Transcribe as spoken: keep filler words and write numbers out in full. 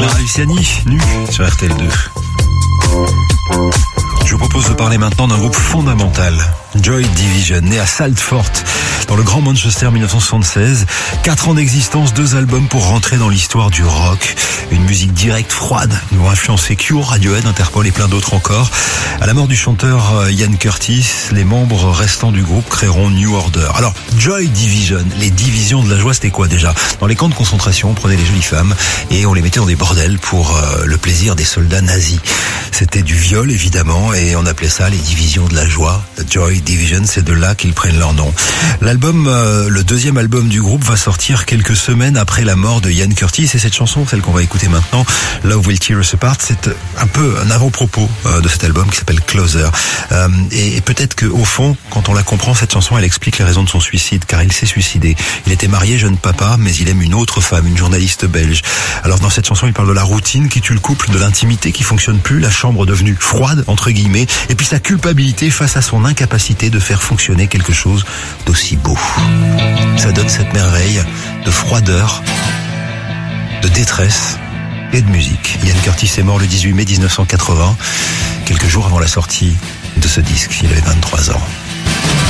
Clara Luciani, nue sur R T L deux. Je vous propose de parler maintenant d'un groupe fondamental, Joy Division, né à Salford, dans le Grand Manchester mille neuf cent soixante-seize. Quatre ans d'existence, deux albums pour rentrer dans l'histoire du rock. Une musique directe, froide, nous a influencé Cure, Radiohead, Interpol et plein d'autres encore. À la mort du chanteur Ian Curtis, les membres restants du groupe créeront New Order. Alors, Joy Division, les divisions de la joie, c'était quoi déjà? Dans les camps de concentration, on prenait les jolies femmes et on les mettait dans des bordels pour euh, le plaisir des soldats nazis. C'était du viol, évidemment, et on appelait ça les divisions de la joie. The Joy Division, c'est de là qu'ils prennent leur nom. L'album, euh, le deuxième album du groupe va sortir quelques semaines après la mort de Ian Curtis, et cette chanson, celle qu'on va écouter maintenant, Love Will Tear Us Apart, c'est un peu un avant-propos euh, de cet album qui s'appelle Closer. Euh, et, et peut-être que au fond, quand on la comprend, cette chanson, elle explique les raisons de son suicide, car il s'est suicidé. Il était marié, jeune papa, mais il aime une autre femme, une journaliste belge. Alors dans cette chanson, il parle de la routine qui tue le couple, de l'intimité qui fonctionne plus, la chambre devenue froide, entre guillemets, et puis sa culpabilité face à son incapacité de faire fonctionner quelque chose d'aussi beau. Ça donne cette merveille de froideur, de détresse et de musique. Ian Curtis est mort le dix-huit mai mille neuf cent quatre-vingts, quelques jours avant la sortie de ce disque. Il avait vingt-trois ans.